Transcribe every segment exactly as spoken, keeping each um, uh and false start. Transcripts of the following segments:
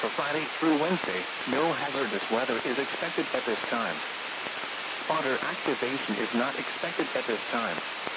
For Friday through Wednesday, no hazardous weather is expected at this time. Spotter activation is not expected at this time.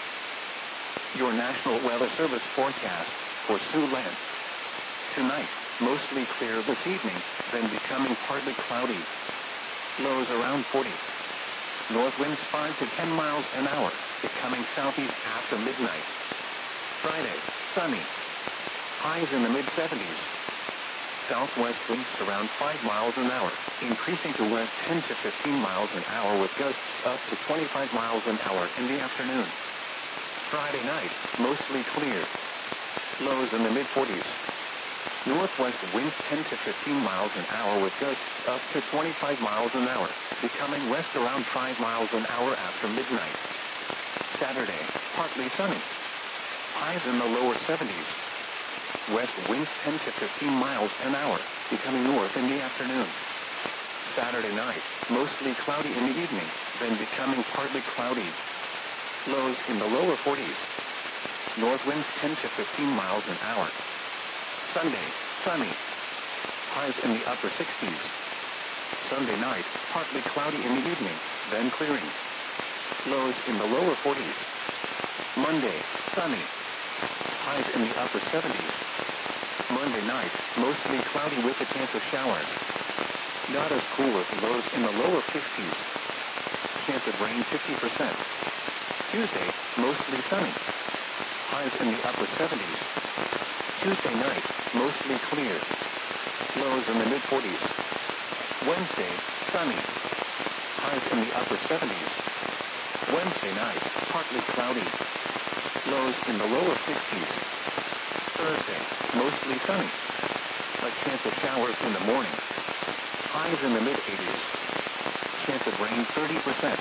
Your National Weather Service forecast for Siouxland. Tonight, mostly clear this evening, then becoming partly cloudy. Lows around forty. North winds five to ten miles an hour, becoming southeast after midnight. Friday, sunny. Highs in the mid seventies. Southwest winds around five miles an hour, increasing to west ten to fifteen miles an hour with gusts up to twenty-five miles an hour in the afternoon. Friday night, mostly clear. Lows in the mid forties. Northwest winds ten to fifteen miles an hour with gusts up to twenty-five miles an hour, becoming west around five miles an hour after midnight. Saturday, partly sunny. Highs in the lower seventies. West winds ten to fifteen miles an hour, becoming north in the afternoon. Saturday night, mostly cloudy in the evening, then becoming partly cloudy. Lows in the lower forties. North winds ten to fifteen miles an hour. Sunday, sunny. Highs in the upper sixties. Sunday night, partly cloudy in the evening, then clearing. Lows in the lower forties. Monday, sunny. Highs in the upper seventies. Monday night, mostly cloudy with a chance of showers. Not as cool with lows in the lower fifties. Chance of rain fifty percent. Tuesday, mostly sunny. Highs in the upper seventies. Tuesday night, mostly clear. Lows in the mid forties. Wednesday, sunny. Highs in the upper seventies. Wednesday night, partly cloudy. Lows in the lower fifties. Thursday, mostly sunny. A chance of showers in the morning. Highs in the mid eighties. Chance of rain thirty percent.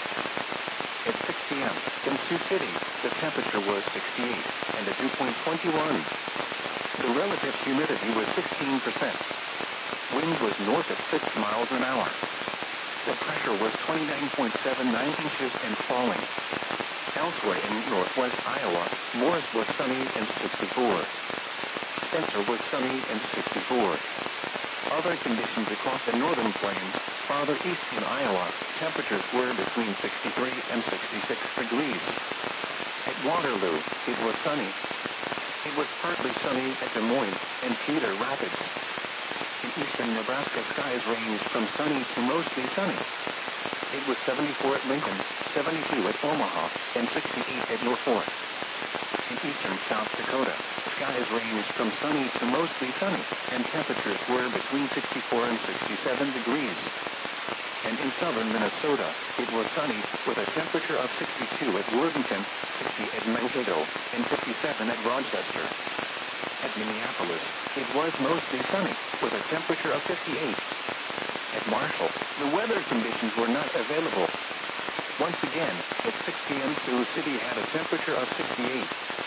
At six p m in Sioux City, the temperature was sixty-eight and the dew point twenty-one. The relative humidity was sixteen percent. Wind was north at six miles an hour. The pressure was twenty-nine point seven nine inches and falling. Elsewhere in northwest Iowa, Morris was sunny and sixty-four. Spencer was sunny and sixty-four. Other conditions across the northern plains, farther east in Iowa, temperatures were between sixty-three and sixty-six degrees. At Waterloo, it was sunny. It was partly sunny at Des Moines and Cedar Rapids. In eastern Nebraska, skies ranged from sunny to mostly sunny. It was seventy-four at Lincoln, seventy-two at Omaha, and sixty-eight at Norfolk. In eastern South Dakota, skies ranged from sunny to mostly sunny, and temperatures were between sixty-four and sixty-seven degrees. And in southern Minnesota, it was sunny with a temperature of sixty-two at Worthington, sixty at Mankato, and fifty-seven at Rochester. At Minneapolis, it was mostly sunny with a temperature of fifty-eight. At Marshall, the weather conditions were not available. Once again, at six p m Sioux City had a temperature of sixty-eight.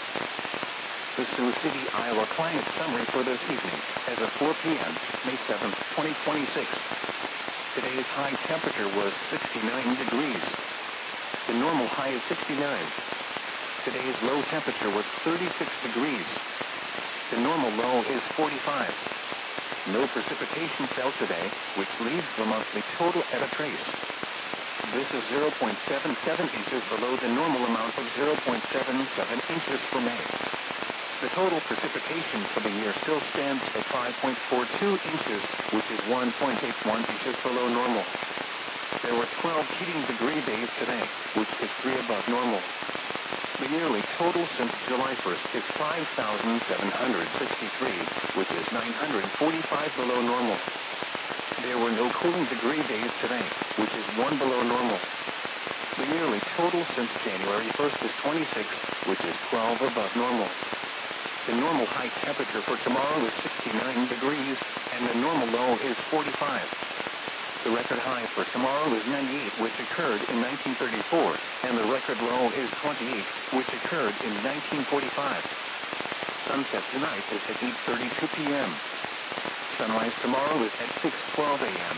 The Sioux City, Iowa climate summary for this evening, as of four p m May seventh, twenty twenty-six. Today's high temperature was sixty-nine degrees. The normal high is sixty-nine. Today's low temperature was thirty-six degrees. The normal low is forty-five. No precipitation fell today, which leaves the monthly total at a trace. This is zero point seven seven inches below the normal amount of zero point seven seven inches for May. The total precipitation for the year still stands at five point four two inches, which is one point eight one inches below normal. There were twelve heating degree days today, which is three above normal. The yearly total since July first is five thousand seven hundred sixty-three, which is nine hundred forty-five below normal. There were no cooling degree days today, which is one below normal. The yearly total since January first is twenty-six, which is twelve above normal. The normal high temperature for tomorrow is sixty-nine degrees, and the normal low is forty-five. The record high for tomorrow is ninety-eight, which occurred in nineteen thirty-four, and the record low is twenty-eight, which occurred in nineteen forty-five. Sunset tonight is at eight thirty-two p m Sunrise tomorrow is at six twelve a m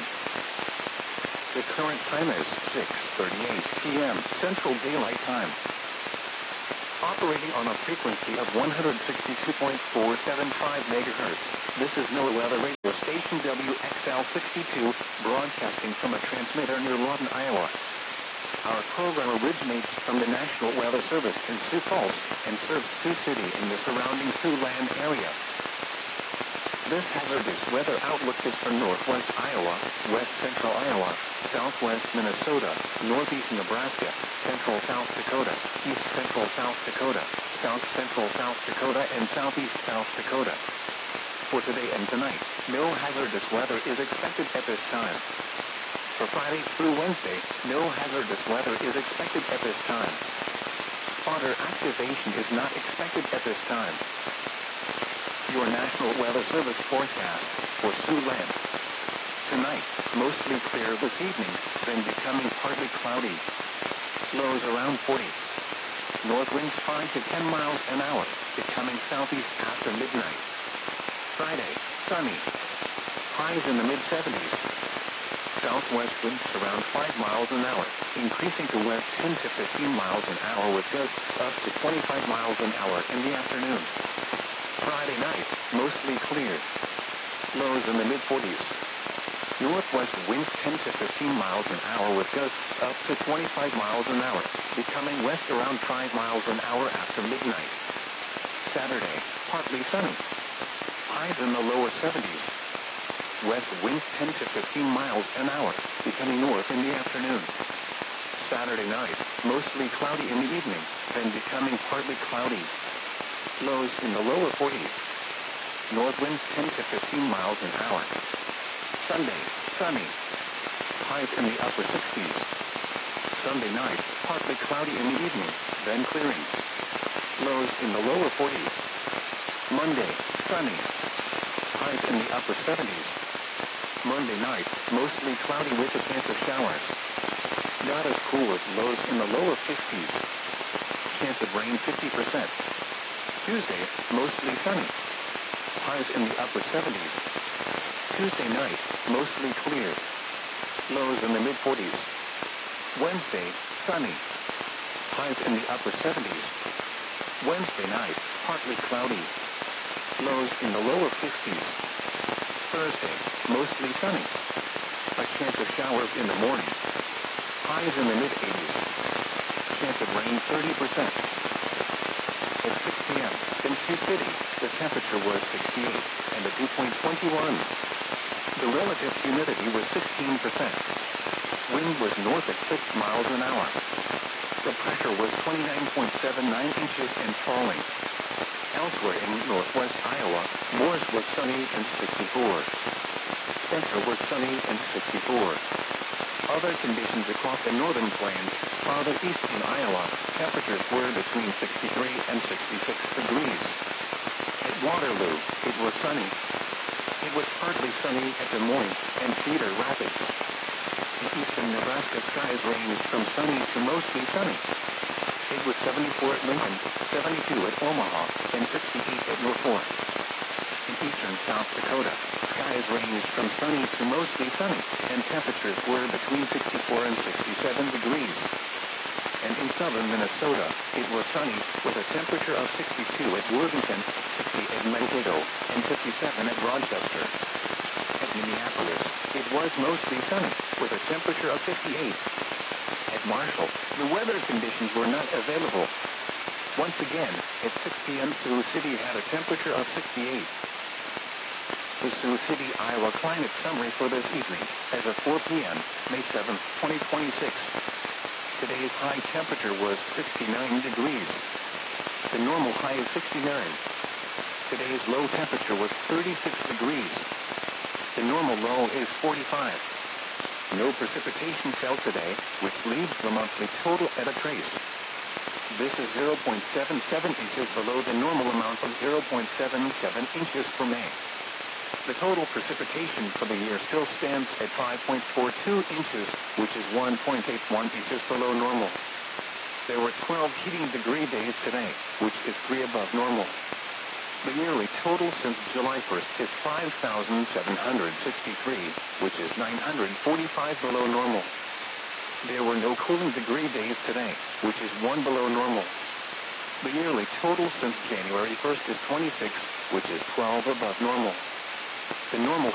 The current time is six thirty-eight p m Central Daylight Time. operating on a frequency of one hundred sixty-two point four seven five megahertz. This is NOAA Weather Radio Station W X L sixty-two, broadcasting from a transmitter near Lawton, Iowa. Our program originates from the National Weather Service in Sioux Falls and serves Sioux City and the surrounding Siouxland area. This hazardous weather outlook is for northwest Iowa, west central Iowa, southwest Minnesota, northeast Nebraska, central South Dakota, east central South Dakota, south central South Dakota, and southeast South Dakota. For today and tonight, no hazardous weather is expected at this time. For Friday through Wednesday, no hazardous weather is expected at this time. Spotter activation is not expected at this time. Your National Weather Service forecast for Siouxland. Tonight, mostly clear this evening, then becoming partly cloudy. Lows around forty. North winds five to ten miles an hour, becoming southeast after midnight. Friday, sunny. Highs in the mid seventies. Southwest winds around five miles an hour, increasing to west ten to fifteen miles an hour with gusts up to twenty-five miles an hour in the afternoon. Friday night, mostly clear. Lows in the mid forties. Northwest winds ten to fifteen miles an hour with gusts up to twenty-five miles an hour, becoming west around five miles an hour after midnight. Saturday, partly sunny. Highs in the lower seventies. West winds ten to fifteen miles an hour, becoming north in the afternoon. Saturday night, mostly cloudy in the evening, then becoming partly cloudy. Lows in the lower forties. North winds ten to fifteen miles an hour. Sunday, sunny. Highs in the upper sixties. Sunday night, partly cloudy in the evening, then clearing. Lows in the lower forties. Monday, sunny. Highs in the upper seventies. Monday night, mostly cloudy with a chance of showers. Not as cool as lows in the lower fifties. Chance of rain fifty percent. Tuesday, mostly sunny. Highs in the upper seventies. Tuesday night, mostly clear. Lows in the mid forties. Wednesday, sunny. Highs in the upper seventies. Wednesday night, partly cloudy. Lows in the lower fifties. Thursday, mostly sunny. A chance of showers in the morning. Highs in the mid eighties. Chance of rain thirty percent. At six p m in Sioux City, the temperature was sixty-eight and the dew point twenty-one. The relative humidity was sixteen percent. Wind was north at six miles an hour. The pressure was twenty-nine point seven nine inches and falling. Elsewhere in northwest Iowa, Morris was sunny and sixty-four. Spencer was sunny and sixty-four. Other conditions across the northern plains, farther east in Iowa, temperatures were between sixty-three and sixty-six degrees. At Waterloo, it was sunny. It was partly sunny at Des Moines and Cedar Rapids. In eastern Nebraska, skies ranged from sunny to mostly sunny. It was seventy-four at Lincoln, seventy-two at Omaha, and sixty-eight at Norfolk. In eastern South Dakota, skies ranged from sunny to mostly sunny, and temperatures were between sixty-four and sixty-seven degrees. And in southern Minnesota, it was sunny, with a temperature of sixty-two at Worthington, sixty at Mankato, and fifty-seven at Rochester. At Minneapolis, it was mostly sunny, with a temperature of fifty-eight. At Marshall, the weather conditions were not available. Once again, at six p m Sioux City had a temperature of sixty-eight. The Sioux City, Iowa climate summary for this evening, as of four p m, May seventh, twenty twenty-six. Today's high temperature was sixty-nine degrees. The normal high is sixty-nine. Today's low temperature was thirty-six degrees. The normal low is forty-five. No precipitation fell today, which leaves the monthly total at a trace. This is zero point seven seven inches below the normal amount of zero point seven seven inches for May. The total precipitation for the year still stands at five point four two inches, which is one point eight one inches below normal. There were twelve heating degree days today, which is three above normal. The yearly total since July first is five thousand seven hundred sixty-three, which is nine hundred forty-five below normal. There were no cooling degree days today, which is one below normal. The yearly total since January first is twenty-six, which is twelve above normal. The normal